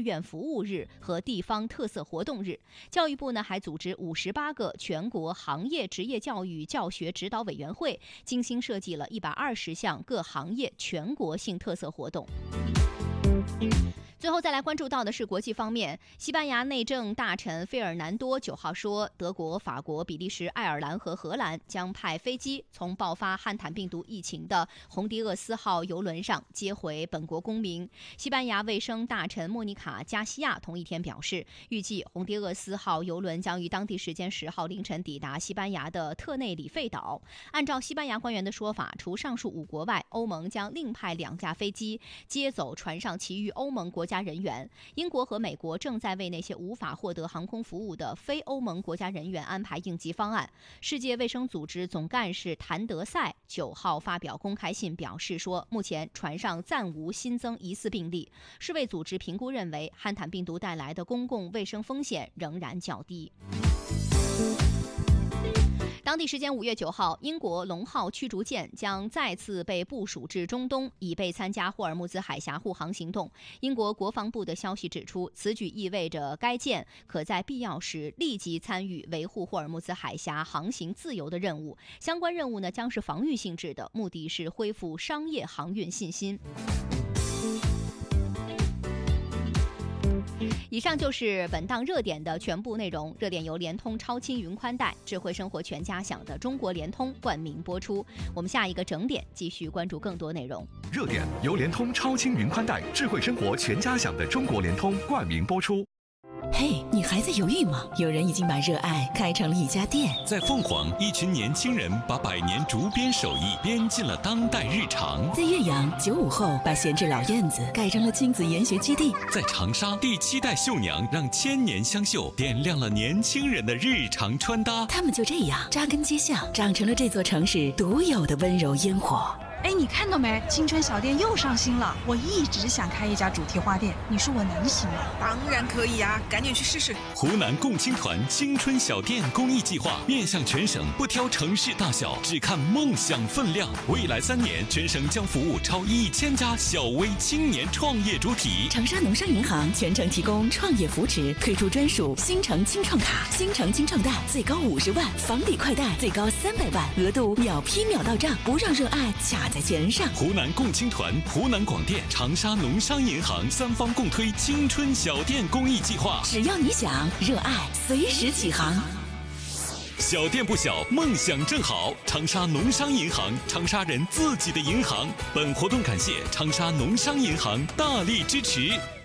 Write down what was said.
院服务日和地方特色活动日。教育部呢还组织58个全国行业职业教育教学指导委员会，精心设计了120项各行业全国性特色活动。最后再来关注到的是国际方面，西班牙内政大臣费尔南多9号说，德国、法国、比利时、爱尔兰和荷兰将派飞机从爆发汉坦病毒疫情的洪迪厄斯号邮轮上接回本国公民。西班牙卫生大臣莫妮卡·加西亚同一天表示，预计洪迪厄斯号邮轮将于当地时间10号凌晨抵达西班牙的特内里费岛。按照西班牙官员的说法，除上述5国外，欧盟将另派2架飞机接走船上其余欧盟国家人员。英国和美国正在为那些无法获得航空服务的非欧盟国家人员安排应急方案。世界卫生组织总干事谭德赛9号发表公开信表示说，目前船上暂无新增疑似病例。世卫组织评估认为，汉坦病毒带来的公共卫生风险仍然较低。当地时间5月9号，英国龙号驱逐舰将再次被部署至中东，以备参加霍尔木兹海峡护航行动。英国国防部的消息指出，此举意味着该舰可在必要时立即参与维护霍尔木兹海峡航行自由的任务。相关任务呢将是防御性质的，目的是恢复商业航运信心。以上就是本档热点的全部内容。热点由联通超轻云宽带、智慧生活全家享的中国联通冠名播出。我们下一个整点继续关注更多内容。 热点由联通超轻云宽带、智慧生活全家享的中国联通冠名播出。 嘿，你还在犹豫吗？有人已经把热爱开成了一家店。 在凤凰，一群年轻人把100年竹编手艺编进了当代日常。 在岳阳，95后把闲置老院子改成了亲子研学基地。 在长沙，第7代绣娘让千年香绣点亮了年轻人的日常穿搭。 他们就这样扎根街巷，长成了这座城市独有的温柔烟火。 哎，你看到没？青春小店又上新了。我一直想开一家主题花店，你说我能行吗？ 当然可以啊，赶紧去试试。 湖南共青团青春小店公益计划面向全省，不挑城市大小，只看梦想分量。未来3年，全省将服务超1000家小微青年创业主体。 长沙农商银行全程提供创业扶持，推出专属新城青创卡，新城青创贷最高50万，房抵快贷最高300万，额度秒批秒到账，不让热爱卡在钱上。 湖南共青团、湖南广电、长沙农商银行3方共推青春小店公益计划。 只要你想，热爱随时起航。 小店不小，梦想正好。长沙农商银行，长沙人自己的银行。本活动感谢长沙农商银行大力支持。